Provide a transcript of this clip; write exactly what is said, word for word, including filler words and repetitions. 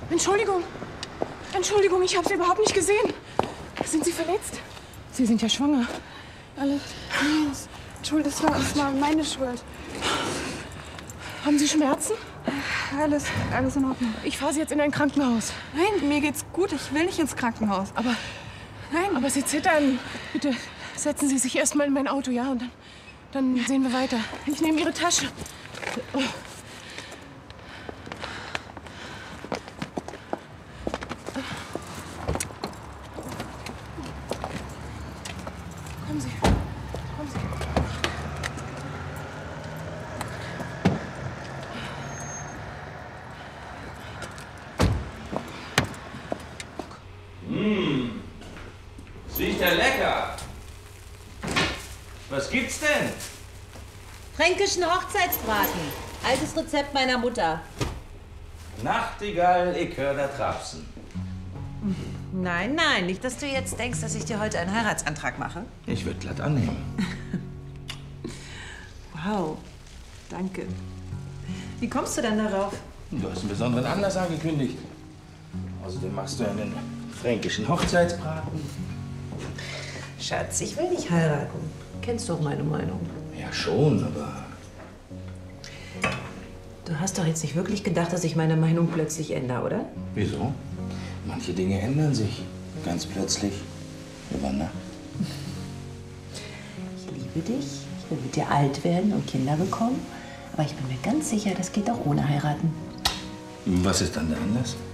Entschuldigung. Entschuldigung, ich habe Sie überhaupt nicht gesehen. Sind Sie verletzt? Sie sind ja schwanger. Alles. Nee, Entschuldigung, das war, das war meine Schuld. Haben Sie Schmerzen? Alles, alles in Ordnung. Ich fahre Sie jetzt in ein Krankenhaus. Nein, mir geht's gut. Ich will nicht ins Krankenhaus. Aber, Nein. aber Sie zittern. Bitte setzen Sie sich erst mal in mein Auto, ja? Und dann, dann sehen wir weiter. Ich nehme Ihre Tasche. Oh. Kommen Sie. Kommen Sie. Mmh. Riecht ja lecker. Was gibt's denn? Fränkischen Hochzeitsbraten. Altes Rezept meiner Mutter. Nachtigall, ich hör da Trapsen. Nein, nein, nicht, dass du jetzt denkst, dass ich dir heute einen Heiratsantrag mache. Ich würde glatt annehmen. Wow, danke. Wie kommst du denn darauf? Du hast einen besonderen Anlass angekündigt. Außerdem machst du einen fränkischen Hochzeitsbraten. Schatz, ich will nicht heiraten. Kennst doch meine Meinung. Ja, schon, aber... Du hast doch jetzt nicht wirklich gedacht, dass ich meine Meinung plötzlich ändere, oder? Wieso? Manche Dinge ändern sich. Ganz plötzlich. Über Nacht. Ich liebe dich. Ich will mit dir alt werden und Kinder bekommen. Aber ich bin mir ganz sicher, das geht auch ohne heiraten. Was ist dann der Anlass?